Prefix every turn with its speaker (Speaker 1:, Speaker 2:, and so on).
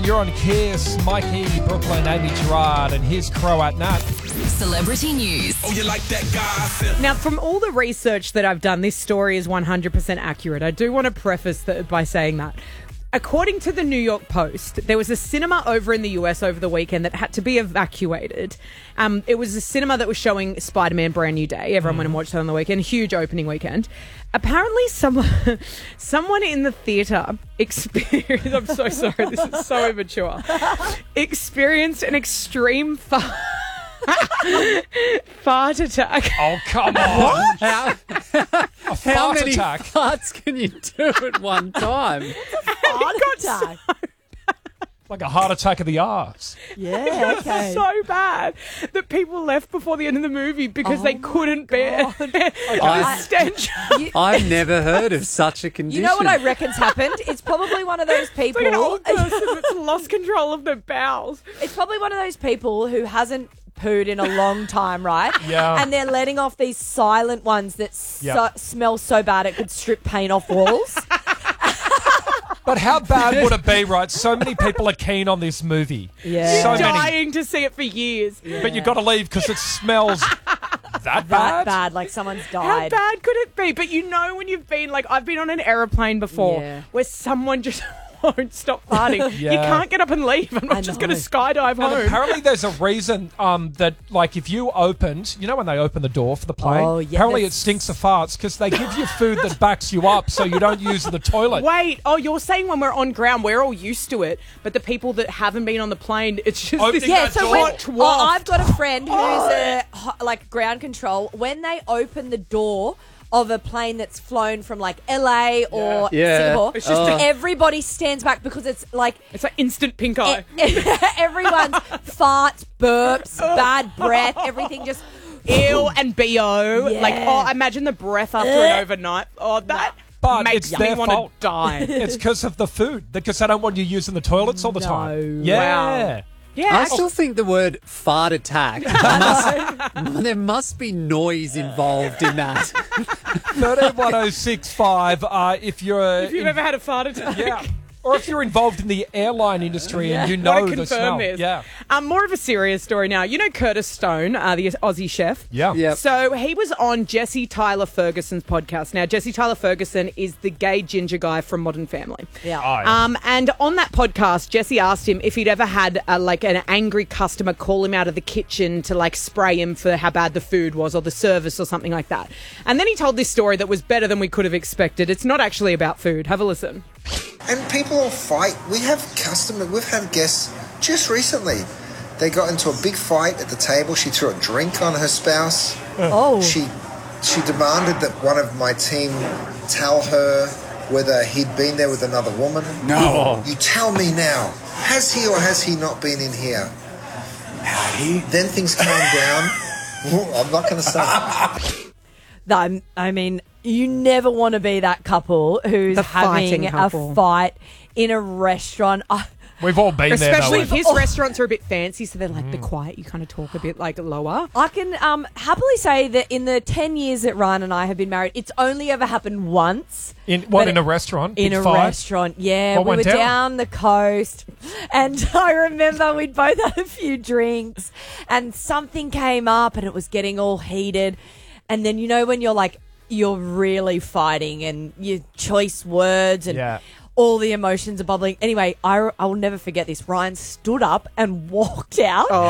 Speaker 1: You're on Kiss, Mikey, Brooklyn, Amy Gerard, and here's Crow at Nat.
Speaker 2: Celebrity news.
Speaker 3: Oh, you like that guy?
Speaker 4: Now, from all the research that I've done, this story is 100% accurate. I do want to preface that by saying that. According to the New York Post, there was a cinema over in the US over the weekend that had to be evacuated. It was a cinema that was showing Spider-Man Brand New Day. Everyone went and watched that on the weekend. Huge opening weekend. Apparently, someone in the theatre experienced... I'm so sorry, this is so immature. Experienced an extreme fart attack.
Speaker 1: Oh, come on.
Speaker 5: How
Speaker 1: Fart
Speaker 5: many
Speaker 1: attack.
Speaker 5: farts can you do at one time?
Speaker 6: attack.
Speaker 1: Like a heart attack of the arse.
Speaker 6: Yeah, okay.
Speaker 4: So bad that people left before the end of the movie because they couldn't bear the stench.
Speaker 5: I've never heard of such a condition.
Speaker 6: You know what I reckon's happened? It's probably one of those people.
Speaker 4: Like an old person that's lost control of their bowels.
Speaker 6: It's probably one of those people who hasn't pooed in a long time, right?
Speaker 1: Yeah.
Speaker 6: And they're letting off these silent ones that smell so bad it could strip paint off walls.
Speaker 1: But how bad would it be, right? So many people are keen on this movie.
Speaker 6: Yeah.
Speaker 1: So
Speaker 4: You're
Speaker 1: many.
Speaker 4: dying to see it for years.
Speaker 1: But you've got to leave because it smells that
Speaker 6: That
Speaker 1: bad.
Speaker 6: bad, like someone's
Speaker 4: How
Speaker 6: died.
Speaker 4: bad could it be? But you know when you've been, like, I've been on an aeroplane before where someone just won't stop farting.
Speaker 1: Yeah.
Speaker 4: You can't get up and leave. I'm
Speaker 6: I
Speaker 4: not just going to
Speaker 6: know.
Speaker 4: skydive
Speaker 1: And
Speaker 4: home.
Speaker 1: apparently there's a reason that, like, if you opened, you know when they open the door for the plane?
Speaker 6: Oh, yeah,
Speaker 1: Apparently it
Speaker 6: that's-
Speaker 1: stinks of farts because they give you food that backs you up so you don't use the toilet.
Speaker 4: Wait, you're saying when we're on ground, we're all used to it, but the people that haven't been on the plane, it's just
Speaker 1: Opening
Speaker 4: this
Speaker 6: Yeah,
Speaker 1: that
Speaker 6: so
Speaker 1: door.
Speaker 6: when
Speaker 4: hot waft.
Speaker 6: I've got a friend who's a like ground control. When they open the door of a plane that's flown from like LA or
Speaker 5: Yeah.
Speaker 6: Singapore,
Speaker 4: It's just
Speaker 6: everybody stands back because it's like
Speaker 4: it's like instant pink eye.
Speaker 6: everyone's farts, burps, bad breath, everything just.
Speaker 4: Ew and BO.
Speaker 6: Yeah.
Speaker 4: Like, imagine the breath after an overnight. Oh, that
Speaker 1: But
Speaker 4: makes
Speaker 1: it's
Speaker 4: me
Speaker 1: their
Speaker 4: want to
Speaker 1: fault.
Speaker 4: die.
Speaker 1: It's because of the food. Because they don't want you using the toilets all the time.
Speaker 6: No.
Speaker 1: Yeah.
Speaker 4: Yeah.
Speaker 5: I still think the word fart attack, there must be noise involved in that.
Speaker 1: 131065, if you're...
Speaker 4: If you've ever had a fart attack.
Speaker 1: Yeah. Or if you're involved in the airline industry and you know
Speaker 4: Want to
Speaker 1: the
Speaker 4: confirm
Speaker 1: smell.
Speaker 4: this.
Speaker 1: Yeah.
Speaker 4: More of a serious story now. You know Curtis Stone, the Aussie chef?
Speaker 1: Yeah.
Speaker 5: Yep.
Speaker 4: So he was on Jesse Tyler Ferguson's podcast. Now, Jesse Tyler Ferguson is the gay ginger guy from Modern Family.
Speaker 6: Yeah.
Speaker 1: Oh, yeah.
Speaker 4: And on that podcast, Jesse asked him if he'd ever had like an angry customer call him out of the kitchen to like spray him for how bad the food was or the service or something like that. And then he told this story that was better than we could have expected. It's not actually about food. Have a listen.
Speaker 7: And people all fight. We've had guests just recently. They got into a big fight at the table. She threw a drink on her spouse.
Speaker 6: Oh.
Speaker 7: She demanded that one of my team tell her whether he'd been there with another woman.
Speaker 5: No.
Speaker 7: You tell me now. Has he or has he not been in here?
Speaker 3: Had he?
Speaker 7: Then things calm down. I'm not going to say.
Speaker 6: I mean, you never want to be that couple who's
Speaker 4: The fighting
Speaker 6: having
Speaker 4: couple.
Speaker 6: a fight in a restaurant.
Speaker 1: We've all been there,
Speaker 4: Especially
Speaker 1: though.
Speaker 4: if his restaurants are a bit fancy, so they're like, be quiet. You kind of talk a bit like lower.
Speaker 6: I can happily say that in the 10 years that Ryan and I have been married, it's only ever happened once.
Speaker 1: In
Speaker 6: But
Speaker 1: a restaurant?
Speaker 6: In
Speaker 1: Big
Speaker 6: a
Speaker 1: fight?
Speaker 6: restaurant, yeah.
Speaker 1: What
Speaker 6: We were
Speaker 1: went down?
Speaker 6: down the coast, and I remember we'd both had a few drinks, and something came up, and it was getting all heated. And then, you know, when you're really fighting, and your choice words, and
Speaker 1: Yeah.
Speaker 6: all the emotions are bubbling. Anyway, I will never forget this. Ryan stood up and walked out.